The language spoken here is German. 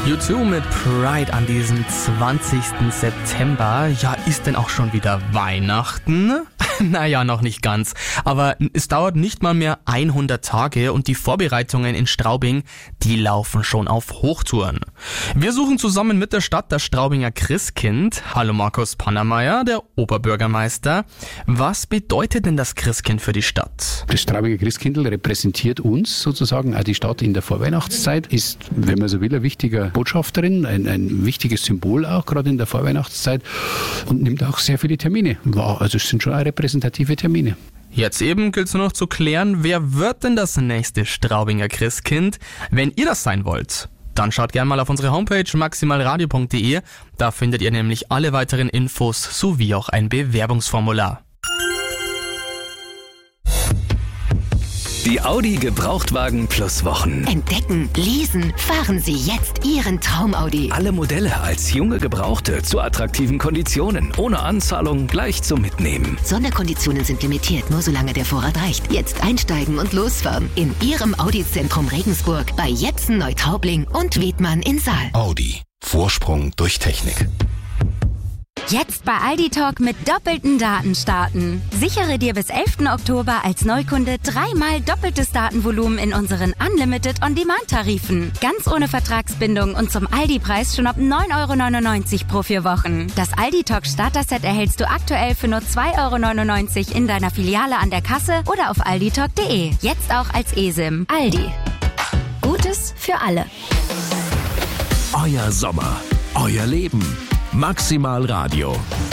U2 mit Pride an diesem 20. September. Ja, ist denn auch schon wieder Weihnachten? Naja, noch nicht ganz. Aber es dauert nicht mal mehr 100 Tage und die Vorbereitungen in Straubing, die laufen schon auf Hochtouren. Wir suchen zusammen mit der Stadt das Straubinger Christkind. Hallo Markus Pannermeier, der Oberbürgermeister. Was bedeutet denn das Christkind für die Stadt? Das Straubinger Christkindl repräsentiert uns sozusagen, auch die Stadt in der Vorweihnachtszeit, ist, wenn man so will, ein wichtiger Botschafterin, ein wichtiges Symbol auch, gerade in der Vorweihnachtszeit, und nimmt auch sehr viele Termine wahr. Also es sind schon auch repräsentative Termine. Jetzt eben gilt es nur noch zu klären, wer wird denn das nächste Straubinger Christkind? Wenn ihr das sein wollt, dann schaut gerne mal auf unsere Homepage maximalradio.de. Da findet ihr nämlich alle weiteren Infos sowie auch ein Bewerbungsformular. Die Audi Gebrauchtwagen Plus Wochen. Entdecken, leasen, fahren Sie jetzt Ihren Traum-Audi. Alle Modelle als junge Gebrauchte zu attraktiven Konditionen. Ohne Anzahlung gleich zum Mitnehmen. Sonderkonditionen sind limitiert, nur solange der Vorrat reicht. Jetzt einsteigen und losfahren. In Ihrem Audi-Zentrum Regensburg, bei Jepsen Neutraubling und Wedmann in Saal. Audi. Vorsprung durch Technik. Jetzt bei Aldi Talk mit doppelten Daten starten. Sichere dir bis 11. Oktober als Neukunde 3-mal doppeltes Datenvolumen in unseren Unlimited On-Demand-Tarifen. Ganz ohne Vertragsbindung und zum Aldi-Preis schon ab 9,99 € pro 4 Wochen. Das Aldi Talk Starter-Set erhältst du aktuell für nur 2,99 € in deiner Filiale an der Kasse oder auf alditalk.de. Jetzt auch als eSIM. Aldi. Gutes für alle. Euer Sommer, euer Leben. Maximal Radio.